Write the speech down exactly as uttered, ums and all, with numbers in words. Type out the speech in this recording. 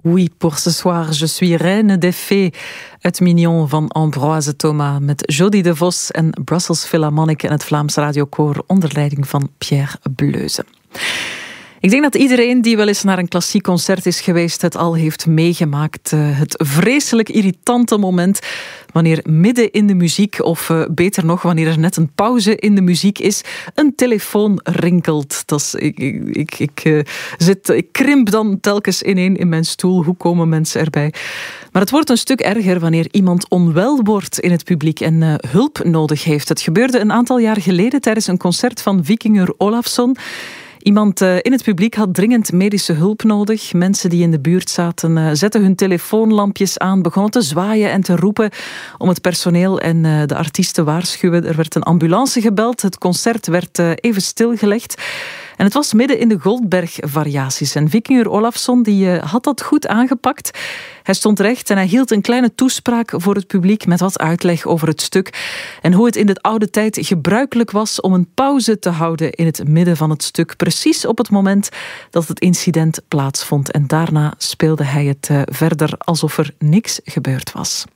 Oui, pour ce soir, je suis reine des fées. Het Mignon van Ambroise Thomas met Jodie de Vos en Brussels Philharmonic en het Vlaams Radiokoor onder leiding van Pierre Bleuze. Ik denk dat iedereen die wel eens naar een klassiek concert is geweest het al heeft meegemaakt. Het vreselijk irritante moment wanneer midden in de muziek, of uh, beter nog, wanneer er net een pauze in de muziek is, een telefoon rinkelt. Dat is, ik, ik, ik, ik, uh, zit, ik krimp dan telkens ineen in mijn stoel. Hoe komen mensen erbij? Maar het wordt een stuk erger wanneer iemand onwel wordt in het publiek en uh, hulp nodig heeft. Het gebeurde een aantal jaar geleden tijdens een concert van Vikingur Olafsson. Iemand in het publiek had dringend medische hulp nodig. Mensen die in de buurt zaten zetten hun telefoonlampjes aan, begonnen te zwaaien en te roepen om het personeel en de artiest te waarschuwen. Er werd een ambulance gebeld. Het concert werd even stilgelegd. En het was midden in de Goldberg-variaties. En Vikingur Olafsson die had dat goed aangepakt. Hij stond recht en hij hield een kleine toespraak voor het publiek met wat uitleg over het stuk. En hoe het in de oude tijd gebruikelijk was om een pauze te houden in het midden van het stuk. Precies op het moment dat het incident plaatsvond. En daarna speelde hij het verder alsof er niks gebeurd was.